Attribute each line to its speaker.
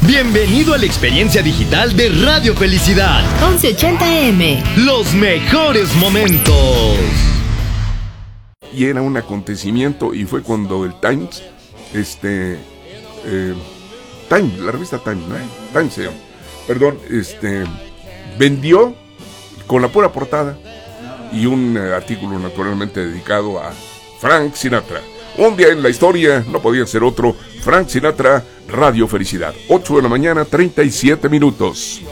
Speaker 1: Bienvenido a la experiencia digital de Radio Felicidad.
Speaker 2: 1180 AM.
Speaker 1: Los mejores momentos.
Speaker 3: Y era un acontecimiento, y fue cuando el Times, Time, la revista Time, ¿no? Time se llama. Perdón, vendió con la pura portada y un artículo naturalmente dedicado a Frank Sinatra. Un día en la historia, no podía ser otro. Frank Sinatra, Radio Felicidad. 8 de la mañana, 37 minutos.